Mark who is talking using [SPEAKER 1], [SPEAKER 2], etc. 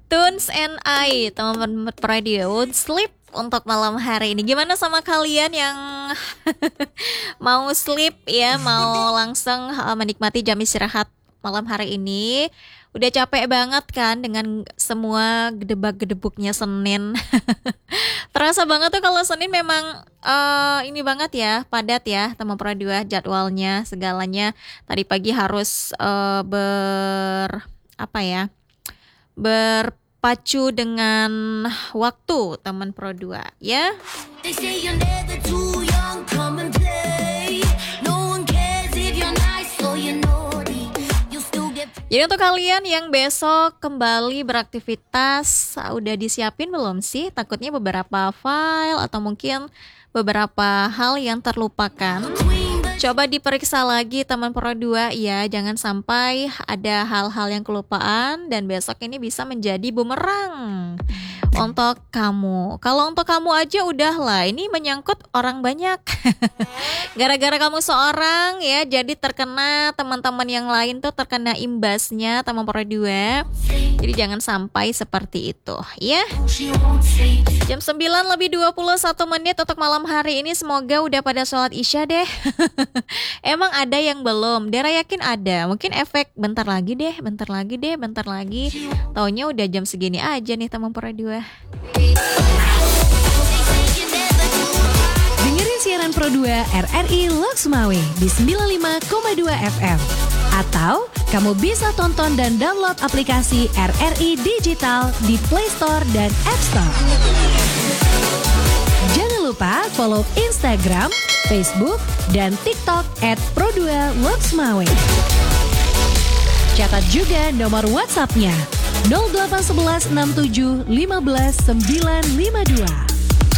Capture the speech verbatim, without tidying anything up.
[SPEAKER 1] Tunes and I, teman-teman radio, won't sleep untuk malam hari ini. Gimana sama kalian yang mau sleep ya, mau langsung uh, menikmati jam istirahat malam hari ini? Udah capek banget kan dengan semua gedebak-gedebuknya Senin. Terasa banget tuh kalau Senin memang uh, ini banget ya, padat ya teman radio jadwalnya, segalanya. Tadi pagi harus uh, ber apa ya? berpacu dengan waktu teman Pro dua ya. Jadi untuk kalian yang besok kembali beraktivitas, udah disiapin belum sih? Takutnya beberapa file atau mungkin beberapa hal yang terlupakan. Coba diperiksa lagi teman Pro dua ya, jangan sampai ada hal-hal yang kelupaan dan besok ini bisa menjadi bumerang untuk kamu. Kalau untuk kamu aja udahlah, ini menyangkut orang banyak. Gara-gara kamu seorang ya, jadi terkena teman-teman yang lain tuh terkena imbasnya teman Pro dua. Jadi jangan sampai seperti itu ya. Jam sembilan lebih dua puluh satu menit untuk malam hari ini, semoga udah pada sholat isya deh. Emang ada yang belum? Dera yakin ada. Mungkin efek bentar lagi deh, bentar lagi deh, bentar lagi. Taunya udah jam segini aja nih teman Pro dua.
[SPEAKER 2] Dengerin siaran Pro dua R R I Loks Mawé di sembilan puluh lima koma dua F M. Atau kamu bisa tonton dan download aplikasi R R I Digital di Play Store dan App Store. Jangan lupa follow Instagram, Facebook, dan TikTok at Pro dua Loks Mawé. Catat juga nomor WhatsApp-nya nol delapan satu satu enam tujuh lima belas sembilan lima dua.